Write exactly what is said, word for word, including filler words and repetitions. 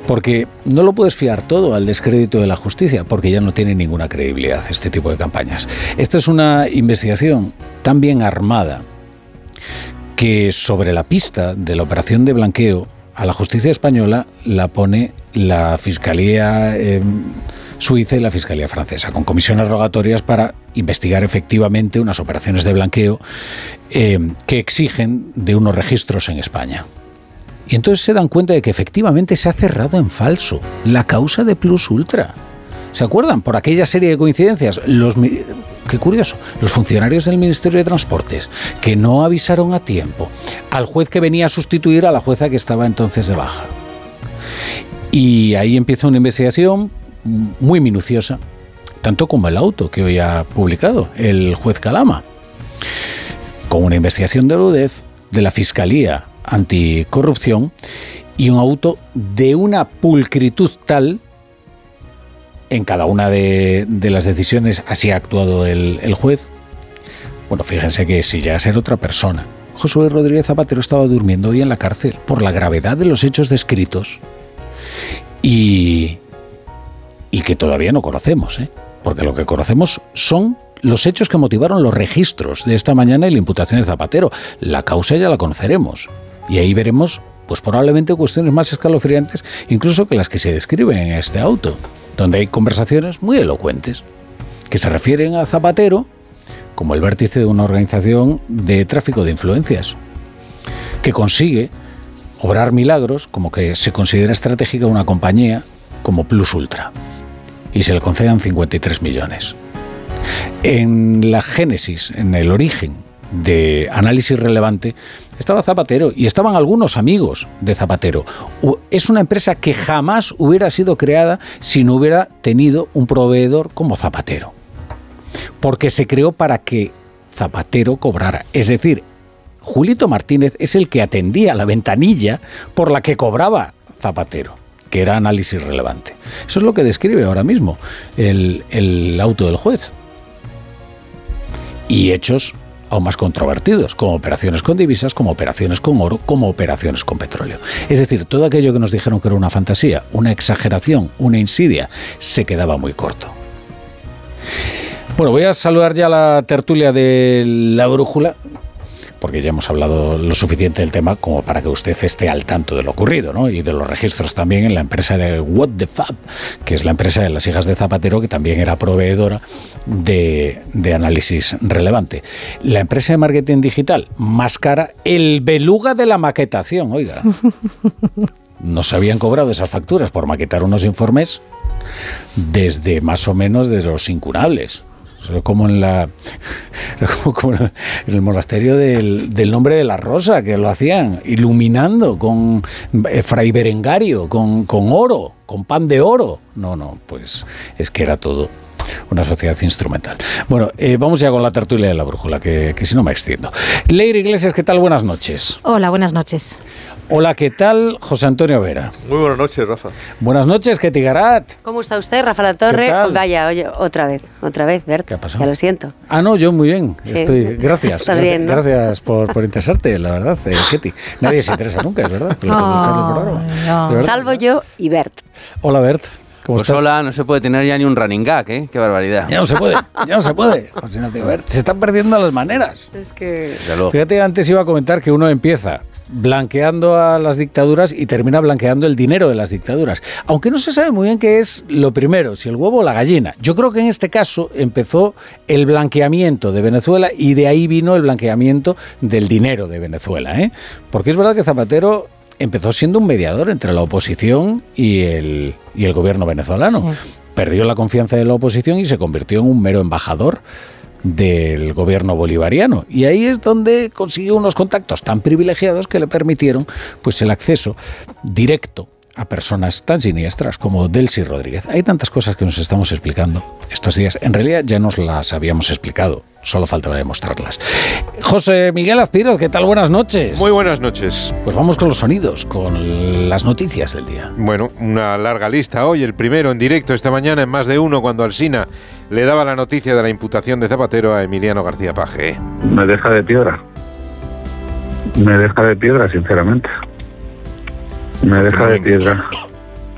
Porque no lo puedes fiar todo al descrédito de la justicia, porque ya no tiene ninguna credibilidad este tipo de campañas. Esta es una investigación tan bien armada que sobre la pista de la operación de blanqueo a la justicia española la pone la Fiscalía eh, Suiza y la Fiscalía Francesa, con comisiones rogatorias para investigar efectivamente unas operaciones de blanqueo eh, que exigen de unos registros en España. Y entonces se dan cuenta de que efectivamente se ha cerrado en falso la causa de Plus Ultra. ¿Se acuerdan? Por aquella serie de coincidencias, los, qué curioso, los funcionarios del Ministerio de Transportes que no avisaron a tiempo al juez que venía a sustituir a la jueza que estaba entonces de baja. Y ahí empieza una investigación muy minuciosa, tanto como el auto que hoy ha publicado el juez Calama, con una investigación de la U D E F, de la Fiscalía Anticorrupción, y un auto de una pulcritud tal en cada una de, de las decisiones. Así ha actuado el, el juez. Bueno, fíjense que si ya ser otra persona. José Luis Rodríguez Zapatero estaba durmiendo hoy en la cárcel por la gravedad de los hechos descritos y, y que todavía no conocemos, ¿eh? Porque lo que conocemos son los hechos que motivaron los registros de esta mañana y la imputación de Zapatero. La causa ya la conoceremos y ahí veremos, pues probablemente cuestiones más escalofriantes incluso que las que se describen en este auto, donde hay conversaciones muy elocuentes que se refieren a Zapatero como el vértice de una organización de tráfico de influencias, que consigue obrar milagros, como que se considera estratégica una compañía como Plus Ultra, y se le concedan cincuenta y tres millones. En la génesis, en el origen de Análisis Relevante, estaba Zapatero y estaban algunos amigos de Zapatero. Es una empresa que jamás hubiera sido creada si no hubiera tenido un proveedor como Zapatero, porque se creó para que Zapatero cobrara. Es decir, Julito Martínez es el que atendía la ventanilla por la que cobraba Zapatero, que era Análisis Relevante. Eso es lo que describe ahora mismo el, el auto del juez. Y hechos aún más controvertidos, como operaciones con divisas, como operaciones con oro, como operaciones con petróleo. Es decir, todo aquello que nos dijeron que era una fantasía, una exageración, una insidia, se quedaba muy corto. Bueno, voy a saludar ya la tertulia de La Brújula, porque ya hemos hablado lo suficiente del tema como para que usted esté al tanto de lo ocurrido, ¿no? Y de los registros también en la empresa de What the Fab, que es la empresa de las hijas de Zapatero, que también era proveedora de, de Análisis Relevante. La empresa de marketing digital más cara, el beluga de la maquetación, oiga. Nos habían cobrado esas facturas por maquetar unos informes desde más o menos de los incunables. Como en la como, como en el monasterio del, del Nombre de la Rosa, que lo hacían iluminando con eh, Fray Berengario, con, con oro, con pan de oro. No, no, pues es que era todo una sociedad instrumental. Bueno, eh, vamos ya con la tertulia de La Brújula, que, que si no me extiendo. Leire Iglesias, ¿qué tal? Buenas noches. Hola, buenas noches. Hola, ¿qué tal? José Antonio Vera. Muy buenas noches, Rafa. Buenas noches, Ketty Garat. ¿Cómo está usted, Rafa La Torre? ¿Qué tal? Vaya, oye, otra vez, otra vez, Bert. ¿Qué ha pasado? Ya lo siento. Ah, no, yo muy bien. Sí. Estoy, gracias. Estás bien, ¿no? Gracias por, por interesarte, la verdad, eh, Ketty. Nadie se interesa nunca, es verdad. Por Oh, no. Salvo yo y Bert. Hola, Bert. ¿Cómo pues estás? hola, no se puede tener ya ni un running gag, ¿eh? Qué barbaridad. Ya no se puede, ya no se puede. José Ignacio Bert, se están perdiendo las maneras. Es que... Fíjate, antes iba a comentar que uno empieza blanqueando a las dictaduras y termina blanqueando el dinero de las dictaduras. Aunque no se sabe muy bien qué es lo primero, si el huevo o la gallina. Yo creo que en este caso empezó el blanqueamiento de Venezuela y de ahí vino el blanqueamiento del dinero de Venezuela, ¿eh? Porque es verdad que Zapatero empezó siendo un mediador entre la oposición y el, y el gobierno venezolano. Sí. Perdió la confianza de la oposición y se convirtió en un mero embajador del gobierno bolivariano, y ahí es donde consiguió unos contactos tan privilegiados que le permitieron pues el acceso directo a personas tan siniestras como Delcy Rodríguez. Hay tantas cosas que nos estamos explicando estos días, en realidad ya nos las habíamos explicado, solo faltaba demostrarlas. José Miguel Azpiroz, ¿qué tal? Buenas noches. Muy buenas noches. Pues vamos con los sonidos, con las noticias del día. Bueno, una larga lista hoy, el primero en directo esta mañana en Más de Uno, cuando Alsina le daba la noticia de la imputación de Zapatero a Emiliano García Paje. Me deja de piedra. Me deja de piedra, sinceramente. Me deja de piedra.